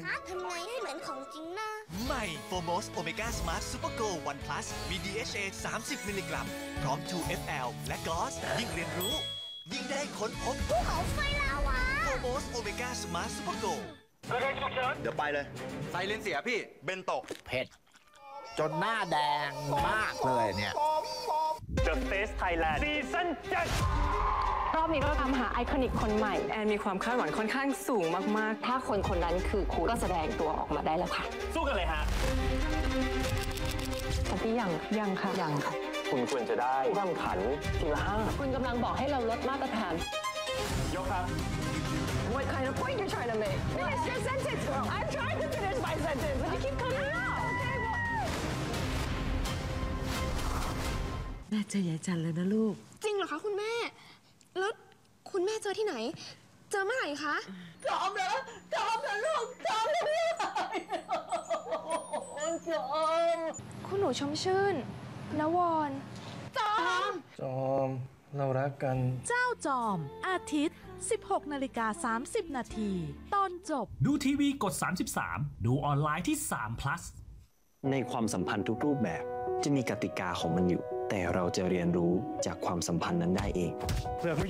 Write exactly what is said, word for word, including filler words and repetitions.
คะทำไงให้เหมือนของจริงนะใหม่ โฟร์โมส Omega Smart Super Go วัน Plus มี ดี เอช เอ สามสิบ มิลลิกรัม พร้อม ทู เอฟ แอล และ จี โอ เอส ยิ่งเรียนรู้ ยิ่งได้ค้นพบภูเขาไฟลาวาโฟร์โมส Omega Smart Super Go เดี๋ยวไปเลยไซเลนเสียพี่ เบนโตะเผ็ดจนหน้าแดงมากเลยเนี่ย The Face Thailand ซีซั่นเจ็ดรอบนี้ก็ตามหาไอคอนิกคนใหม่แอนมีความคาดหวังค่อนข้างสูงมากๆถ้าคนคนนั้นคือครูก็แสดงตัวออกมาได้แล้วค่ะสู้กันเลยฮะตอนที่ยังยังค่ะยังค่ะคุณควรจะได้ผู้แข่งขันทีละห้าคุณกำลังบอกให้เราลดมาตรฐานยกครับ What kind of point you're trying to make? Finish your sentence, girl. I'm trying to finish my sentence, but you keep cutting out. Okay, well. แม่เจอยายจันเลยนะลูกจริงเหรอคะคุณแม่แล้วคุณแม่เจอที่ไหนเจอเมื่อไหร่คะจอมเหรอจอมเหรอลูกจอมเหรอจอมคุณหนูชมชื่นนวรจอมจอมเรารักกันเจ้าจอมอาทิตย์ สิบหกนาฬิกาสามสิบนาทีตอนจบดูทีวีกดสามสิบสามดูออนไลน์ที่สาม plus ในความสัมพันธ์ทุกรูปแบบจะมีกติกาของมันอยู่แต่เราจะเรียนรู้จากความสัมพันธ์นั้นได้เอง